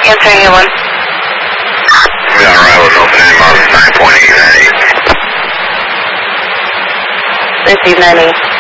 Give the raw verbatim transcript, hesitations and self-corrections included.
Answering you one. We got arrival at open end, nine point eight nine eight. Receive nine eight.